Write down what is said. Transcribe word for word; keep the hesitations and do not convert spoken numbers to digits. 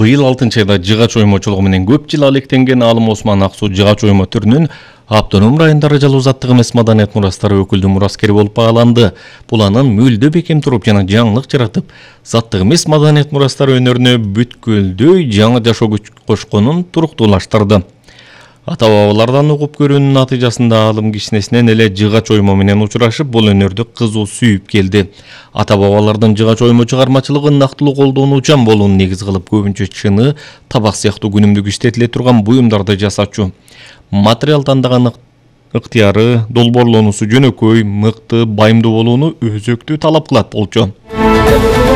Быйыл алтынчы айда жыгач оймочулугу менен көп жыл алектенген Алым Осман Ак Суу жыгач оймо түрүнүн автоном райондары жалуузаттык эмес маданият мурастары өкүлдүү мураскери болуп бааланды. Бул анын мүлдө бекем туруп жана жаңылык жаратып, заттык эмес маданият мурастары өнөрүнө бүткүлдөй жаңы жашоо күч кошконун туруктуулаштырды. Ата-бабалардан угуп көрүүнүн натыйжасында Алым кичинесинен эле жыгач оймо менен учурашып, бул өнөрдү кызуу сүйүп келди. Ата-бабалардын жыгач оймо чыгармачылыгын нактылуу колдонуучан болууну негиз кылып, көбүнчө чыны, табак сыяктуу күнүмдүк иштетиле турган буюмдарды жасачу. Материал тандаган ыктыяры, долбоорлонуусу жөнөкөй, мыкты, байымдуу болууну өзөктүү талап кылат болчу.